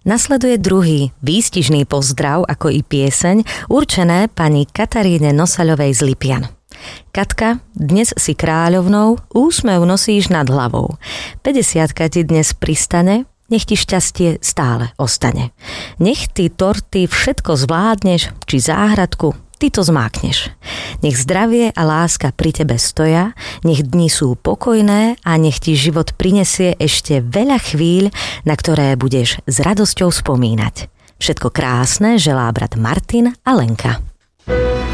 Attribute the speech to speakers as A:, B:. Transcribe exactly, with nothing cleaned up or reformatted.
A: Nasleduje druhý výstižný pozdrav, ako i pieseň, určené pani Kataríne Nosaľovej z Lipian. Katka, dnes si kráľovnou, úsmev nosíš nad hlavou. päťdesiatka ti dnes pristane, nech ti šťastie stále ostane. Nech ty torty všetko zvládneš, či záhradku, ty to zmákneš. Nech zdravie a láska pri tebe stoja, nech dni sú pokojné a nech ti život prinesie ešte veľa chvíľ, na ktoré budeš s radosťou spomínať. Všetko krásne želá brat Martin a Lenka.